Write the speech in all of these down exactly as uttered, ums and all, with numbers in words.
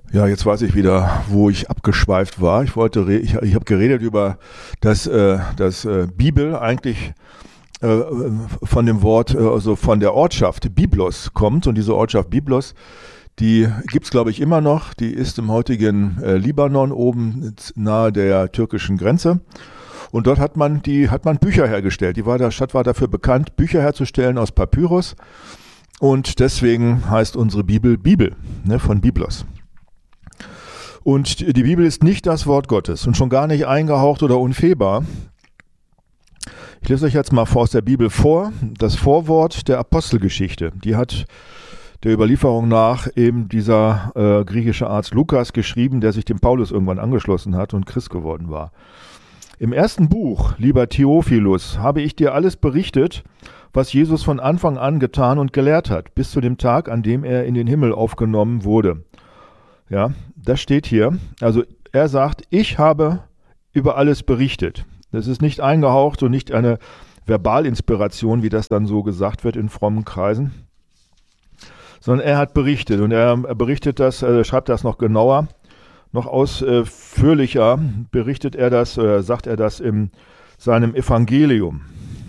Ja, jetzt weiß ich wieder, wo ich abgeschweift war. Ich wollte, re- ich, ich habe geredet über das, äh, das äh, Bibel eigentlich äh, von dem Wort, äh, also von der Ortschaft Byblos kommt. Und diese Ortschaft Byblos, die gibt's glaube ich immer noch. Die ist im heutigen äh, Libanon oben nahe der türkischen Grenze. Und dort hat man die, hat man Bücher hergestellt. Die war, der Stadt war dafür bekannt, Bücher herzustellen aus Papyrus. Und deswegen heißt unsere Bibel Bibel, ne, von Byblos. Und die Bibel ist nicht das Wort Gottes und schon gar nicht eingehaucht oder unfehlbar. Ich lese euch jetzt mal aus der Bibel vor, das Vorwort der Apostelgeschichte. Die hat der Überlieferung nach eben dieser äh, griechische Arzt Lukas geschrieben, der sich dem Paulus irgendwann angeschlossen hat und Christ geworden war. Im ersten Buch, lieber Theophilus, habe ich dir alles berichtet, was Jesus von Anfang an getan und gelehrt hat, bis zu dem Tag, an dem er in den Himmel aufgenommen wurde. Ja, das steht hier. Also er sagt, ich habe über alles berichtet. Das ist nicht eingehaucht und nicht eine Verbalinspiration, wie das dann so gesagt wird in frommen Kreisen, sondern er hat berichtet und er, er berichtet das, er schreibt das noch genauer, noch ausführlicher, berichtet er das, äh, sagt er das in seinem Evangelium.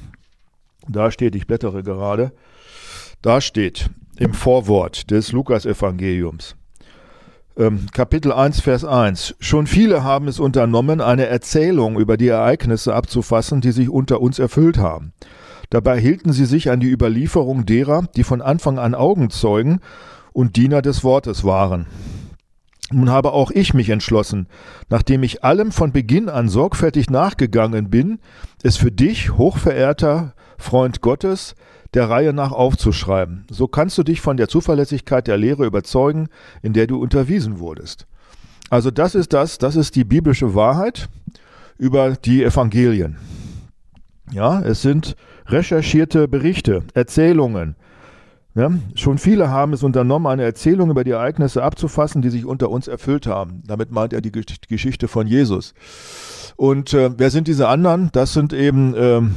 Da steht, ich blättere gerade, da steht im Vorwort des Lukas-Evangeliums, ähm, Kapitel eins, Vers eins. Schon viele haben es unternommen, eine Erzählung über die Ereignisse abzufassen, die sich unter uns erfüllt haben. Dabei hielten sie sich an die Überlieferung derer, die von Anfang an Augenzeugen und Diener des Wortes waren. Nun habe auch ich mich entschlossen, nachdem ich allem von Beginn an sorgfältig nachgegangen bin, es für dich, hochverehrter Freund Gottes, der Reihe nach aufzuschreiben. So kannst du dich von der Zuverlässigkeit der Lehre überzeugen, in der du unterwiesen wurdest. Also das ist das, das ist die biblische Wahrheit über die Evangelien. Ja, es sind recherchierte Berichte, Erzählungen. Ja, schon viele haben es unternommen, eine Erzählung über die Ereignisse abzufassen, die sich unter uns erfüllt haben. Damit meint er die Geschichte von Jesus. Und äh, wer sind diese anderen? Das sind eben ähm,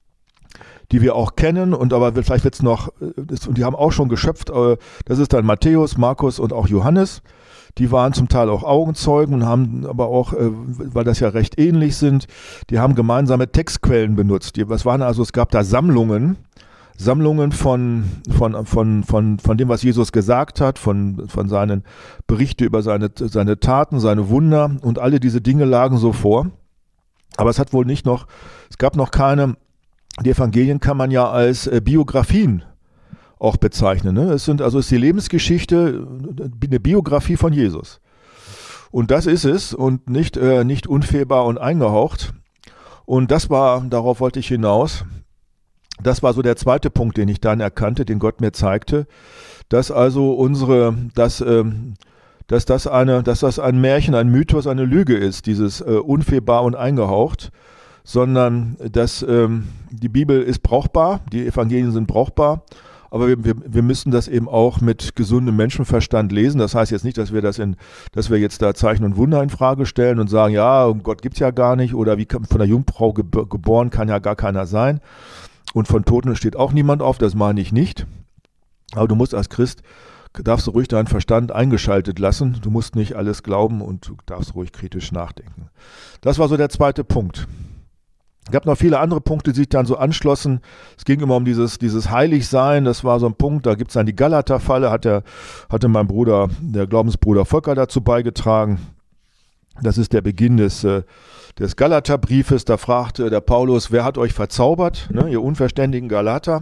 die wir auch kennen, und aber vielleicht wird es noch, und die haben auch schon geschöpft, das ist dann Matthäus, Markus und auch Johannes. Die waren zum Teil auch Augenzeugen und haben aber auch, weil das ja recht ähnlich sind, die haben gemeinsame Textquellen benutzt. Die, was waren also, es gab da Sammlungen, Sammlungen von, von, von, von, von dem, was Jesus gesagt hat, von, von seinen Berichten über seine, seine Taten, seine Wunder, und alle diese Dinge lagen so vor. Aber es hat wohl nicht noch, es gab noch keine. Die Evangelien kann man ja als äh, Biografien auch bezeichnen. Ne? Es sind also ist die Lebensgeschichte eine Biografie von Jesus. Und das ist es und nicht, äh, nicht unfehlbar und eingehaucht. Und das war, darauf wollte ich hinaus, das war so der zweite Punkt, den ich dann erkannte, den Gott mir zeigte, dass also unsere, dass, ähm, dass das eine, dass das ein Märchen, ein Mythos, eine Lüge ist, dieses äh, unfehlbar und eingehaucht, sondern dass ähm, die Bibel ist brauchbar, die Evangelien sind brauchbar, aber wir, wir, wir müssen das eben auch mit gesundem Menschenverstand lesen. Das heißt jetzt nicht, dass wir das in, dass wir jetzt da Zeichen und Wunder in Frage stellen und sagen, ja, Gott gibt's ja gar nicht, oder wie kann, von der Jungfrau geb- geboren kann ja gar keiner sein, und von Toten steht auch niemand auf, das meine ich nicht. Aber du musst als Christ, darfst du ruhig deinen Verstand eingeschaltet lassen, du musst nicht alles glauben und du darfst ruhig kritisch nachdenken. Das war so der zweite Punkt. Es gab noch viele andere Punkte, die sich dann so anschlossen. Es ging immer um dieses, dieses Heiligsein, das war so ein Punkt, da gibt es dann die Galater-Falle, hat der, hatte mein Bruder, der Glaubensbruder Volker dazu beigetragen. Das ist der Beginn des, des Galaterbriefes, da fragte der Paulus, wer hat euch verzaubert, ne, ihr unverständigen Galater?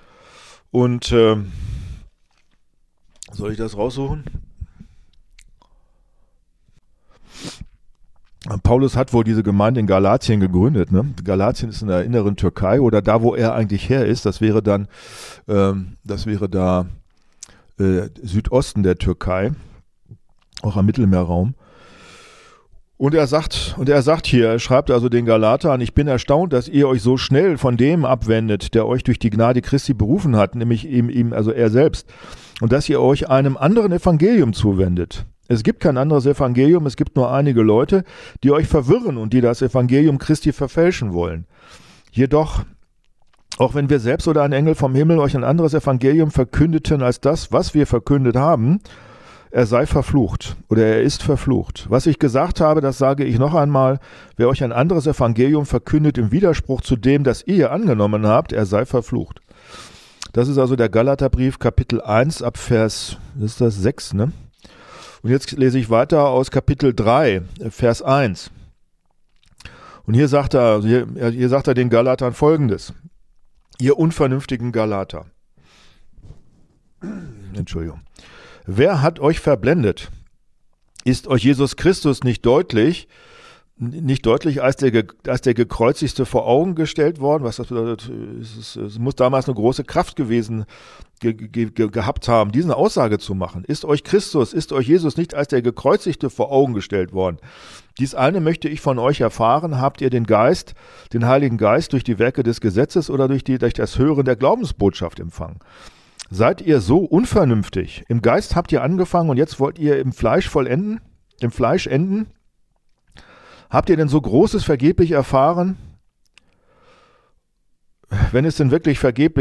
Und äh, soll ich das raussuchen? Paulus hat wohl diese Gemeinde in Galatien gegründet. Ne? Galatien ist in der inneren Türkei, oder da, wo er eigentlich her ist. Das wäre dann, ähm, das wäre da äh, Südosten der Türkei, auch am Mittelmeerraum. Und er sagt, und er sagt hier, er schreibt also den Galatern: Ich bin erstaunt, dass ihr euch so schnell von dem abwendet, der euch durch die Gnade Christi berufen hat, nämlich ihm, ihm, also er selbst, und dass ihr euch einem anderen Evangelium zuwendet. Es gibt kein anderes Evangelium, es gibt nur einige Leute, die euch verwirren und die das Evangelium Christi verfälschen wollen. Jedoch, auch wenn wir selbst oder ein Engel vom Himmel euch ein anderes Evangelium verkündeten als das, was wir verkündet haben, er sei verflucht oder er ist verflucht. Was ich gesagt habe, das sage ich noch einmal, wer euch ein anderes Evangelium verkündet im Widerspruch zu dem, das ihr angenommen habt, er sei verflucht. Das ist also der Galaterbrief, Kapitel eins, ab Vers, das ist das sechs, ne? Und jetzt lese ich weiter aus Kapitel drei, Vers eins. Und hier sagt er, hier, hier sagt er den Galatern Folgendes. Ihr unvernünftigen Galater. Entschuldigung. Wer hat euch verblendet? Ist euch Jesus Christus nicht deutlich, nicht deutlich als der, als der Gekreuzigte vor Augen gestellt worden? Was das bedeutet, es, es muss damals eine große Kraft gewesen ge, ge, ge, gehabt haben, diese Aussage zu machen. Ist euch Christus, ist euch Jesus nicht als der Gekreuzigte vor Augen gestellt worden? Dies eine möchte ich von euch erfahren. Habt ihr den Geist, den Heiligen Geist durch die Werke des Gesetzes oder durch, die, durch das Hören der Glaubensbotschaft empfangen? Seid ihr so unvernünftig? Im Geist habt ihr angefangen und jetzt wollt ihr im Fleisch vollenden? Im Fleisch enden? Habt ihr denn so Großes vergeblich erfahren? Wenn es denn wirklich vergeblich